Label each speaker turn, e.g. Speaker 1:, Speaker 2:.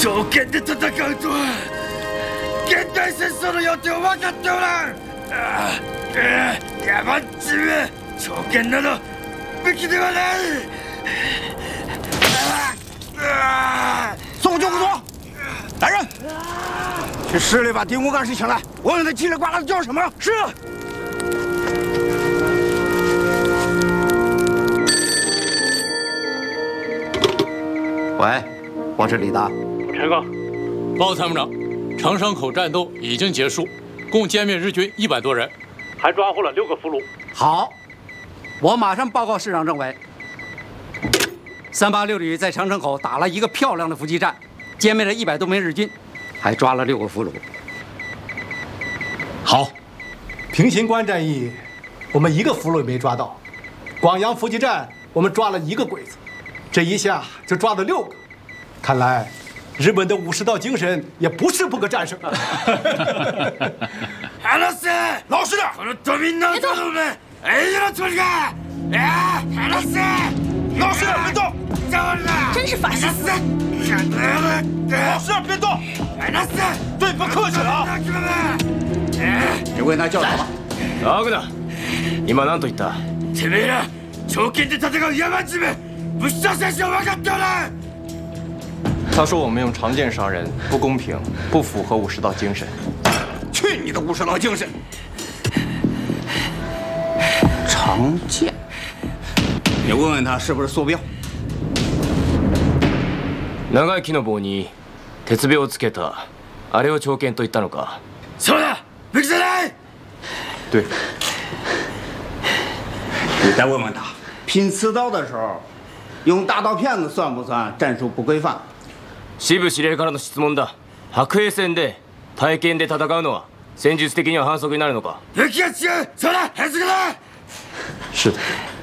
Speaker 1: 条件で戦うとは現代戦争の予定を分かっておらん。野蛮人め、条件など武器ではない。
Speaker 2: 宋救护所，来人，去市里把丁公干事请来，问问他叽里呱啦的叫什么。是。喂，我是李达。
Speaker 3: 陈哥，报告参谋长，长山口战斗已经结束，共歼灭日军100多人，还抓获了6个俘虏。
Speaker 4: 好，我马上报告市长政委。386旅在长城口打了一个漂亮的伏击战，歼灭了100多名日军，还抓了6个俘虏。
Speaker 5: 好，平型关战役我们1个俘虏也没抓到，广阳伏击战我们抓了1个鬼子，这一下就抓了6个，看来日本的武士道精神也不是不可战胜。
Speaker 1: 話せ！
Speaker 2: 老实点！
Speaker 1: この都民の子供们，哎呀，这个！話せ！
Speaker 2: 老实点，别动！
Speaker 6: 真是法西斯！
Speaker 2: 老实点，别动！对，不客气了啊！
Speaker 4: 你问他叫什么？
Speaker 3: アグナ、今何と言った？
Speaker 1: てめえら条件で戦う野蛮人め、武士道精神を分かっておらん。
Speaker 7: 他说我们用长剑伤人不公平，不符合武士道精神。
Speaker 2: 去你的武士道精神！
Speaker 4: 长剑，
Speaker 2: 你问问他是不是坐标。
Speaker 3: 長い木の棒に鉄鋲をつけた、あれを長剣と言ったのか？
Speaker 1: そうだ，武器じゃない。
Speaker 7: 对。
Speaker 2: 你再问问他，拼刺刀的时候，用大刀片子算不算战术不规范？
Speaker 3: 支部司令からの質問だ。白兵戦で体験で戦うのは戦術的には反則になるのか？
Speaker 1: 武器が違う。そうだ、反則だ。
Speaker 7: 是的。